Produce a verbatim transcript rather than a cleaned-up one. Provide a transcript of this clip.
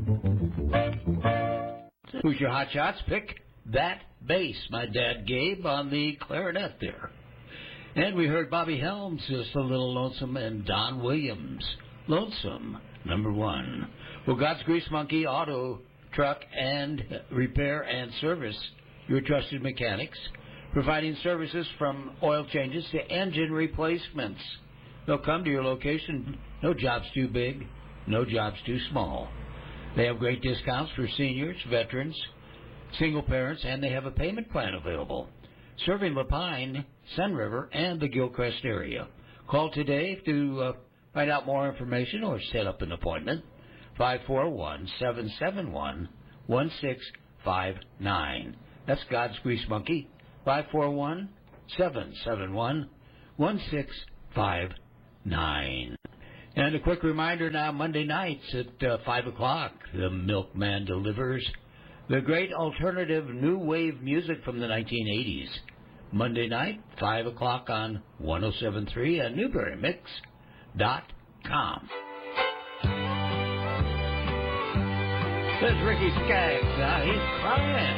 Who's your hot shots? Pick that bass. My dad Gabe on the clarinet there. And we heard Bobby Helms, Just a Little Lonesome, and Don Williams, Lonesome, number one. Well, God's Grease Monkey Auto, Truck, and Repair and Service, your trusted mechanics, providing services from oil changes to engine replacements. They'll come to your location. No job's too big, no job's too small. They have great discounts for seniors, veterans, single parents, and they have a payment plan available. Serving Lapine, Sun River, and the Gilcrest area. Call today to uh, find out more information or set up an appointment. five four one, seven seven one, one six five nine. That's God's Grease Monkey. five four one, seven seven one, one six five nine. And a quick reminder now, Monday nights at uh, five o'clock, the Milkman delivers the great alternative new wave music from the nineteen eighties. Monday night, five o'clock on one oh seven point three and Newberry Mix dot com. There's Ricky Skaggs. Now he's crying.